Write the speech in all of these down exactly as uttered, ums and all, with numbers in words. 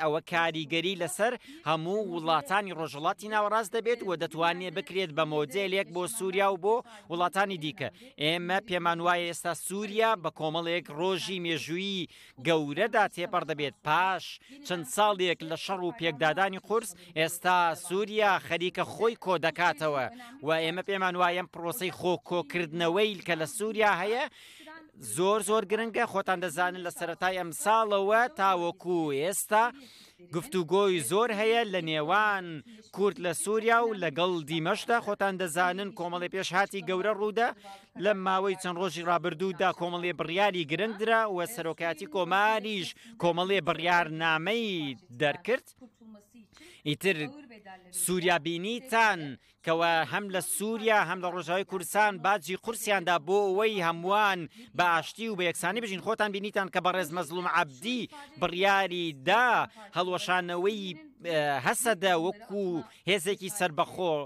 ئەوە کاریگەری لەسەر هەموو وڵاتانی ڕۆژهڵاتی ناوەڕاست دەبێت و دەتوانێت بکرێت بە مۆدێلێک بۆ سووریا و بۆ وڵاتانی دیکە. ئێمە پێمان وایە ئێستا سووریا بە کۆمەڵێک ڕۆژی مێژووی گەورەدا تێپەڕ دەبێت پاش چەند ساڵێک لە شەڕ و پێکدادانی قورس ئێستا سووریا خەریکە خۆی کۆ دەکاتەوە و ئێمە پێمان وایە پرۆسەی خۆ کۆکردنەوەی کە لە سووریا هەیە زۆر زۆر گرنگە. خۆتان دەزانن لە سەرەتای ئەم ساڵەوە تاوەکو ئێستا گفتوگۆی زۆر هەیە لە نێوان کورد لە سووریا و لەگەڵ دیمەشدا. خۆتان دەزانن کۆمەڵی پێشهاتی گەورە ڕوودا لە ماوەی چەند ڕۆژی ڕابردوودا کۆمەڵێ بڕیاری گرنگدرا و سەرۆکاتی کۆماریش کۆمەڵێ بڕیارنامەی دەرکرد. ئیتر سووریا بینیتان کەوە هەم لە سووریا هەم لە ڕۆژاوی کوردستان باجی قورسیاندا بۆ ئەوەی هەمووان بە ئاشتی و بە یەکسانی بژین. خۆتان بینیتان کە بەڕێز مەزلوم عەبدی بڕیاری دا هەڵوەشانەوەی هەسەدە وەکو هێزێکی سربەخۆ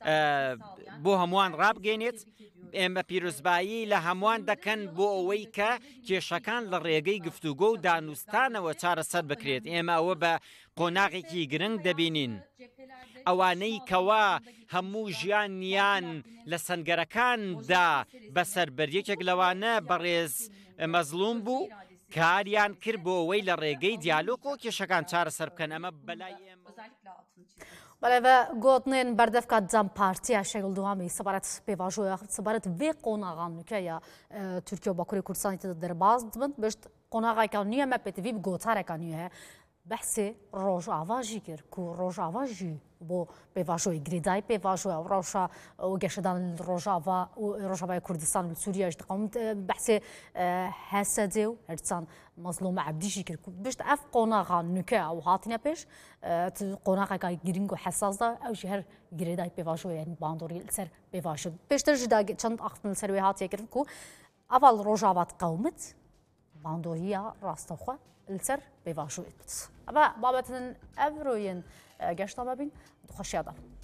بۆ هەمووان ڕابگەێنێت. ئێمە پیرۆزبایی لە هەمووان دەکەن بۆ ئەوەی کە کێشەکان لە ڕێگەی گفتوگۆ و دانوستانەوە چارەسەر بکرێت. ئێمە ئەوە بە قۆناغێکی گرنگ دەبینین. ئەوانەی کەوا هەموو ژیانیان لە سەنگەرەکاندا بەسەر بەریەکێک لەوانە بەڕێز مەزلوم بوو کاریان کرد بۆ ئەوەی لە ڕێگەی دیالۆگ و کێشەکان چارەسەر بکەن. ئەمە بەلای ئێمە بەڵێ گوتنên berdevka Dem Partiya Şegilduhamê sebaret pêvajoya sebaret vê qonaxan ya Tirkiye û Bakurê Kurdistanê tê derbas dibin bişt qonaxeka nû me pêtivî bi gotareka nû heye behsê rojava jî kir ku rojava jî بۆ pêvajoyê girêdayî pêvajoya rewşa û geşedan rojava û rojavaya Kurdistan li Sûriya ji diqewmin behsê Hesedê û Hersan Mezlûm Ebdî jî kir bişt ev qonaxa nûke ew hatine pêş qonaxeka girîng û hesas da ew jî her girêdayî pêvajoyên bandorî li ser pêvajo pêştir jî da çend axtin li ser wê hatiye kirin ku eval rojava diqewmit bandoriya rastexwe li ser pêvajoyê bit. Ama babetinin ev royên گەشتا ببین خوشیادا